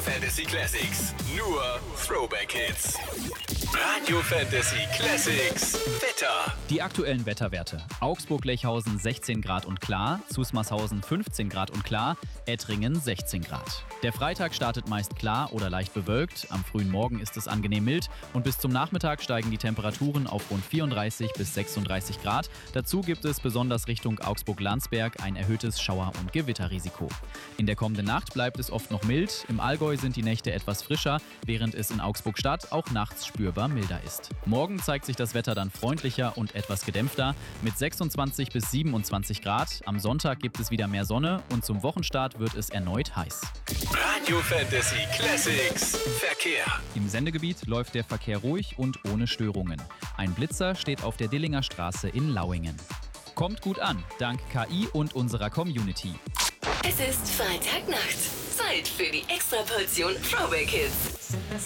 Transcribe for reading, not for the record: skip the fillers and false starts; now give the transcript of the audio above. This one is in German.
Fantasy Classics. Nur Throwback Hits. Radio Fantasy Classics. Wetter. Die aktuellen Wetterwerte. Augsburg-Lechhausen 16 Grad und klar, Zusmarshausen 15 Grad und klar, Ettringen 16 Grad. Der Freitag startet meist klar oder leicht bewölkt, am frühen Morgen ist es angenehm mild und bis zum Nachmittag steigen die Temperaturen auf rund 34 bis 36 Grad. Dazu gibt es besonders Richtung Augsburg-Landsberg ein erhöhtes Schauer- und Gewitterrisiko. In der kommenden Nacht bleibt es oft noch mild, im Allgäu sind die Nächte etwas frischer, während es in Augsburg-Stadt auch nachts spürbar milder ist. Morgen zeigt sich das Wetter dann freundlicher und etwas gedämpfter mit 26 bis 27 Grad. Am Sonntag gibt es wieder mehr Sonne und zum Wochenstart wird es erneut heiß. Radio Fantasy Classics. Verkehr. Im Sendegebiet läuft der Verkehr ruhig und ohne Störungen. Ein Blitzer steht auf der Dillinger Straße in Lauingen. Kommt gut an, dank KI und unserer Community. Es ist Freitagnacht. Zeit für die Extraportion Throwback Hits.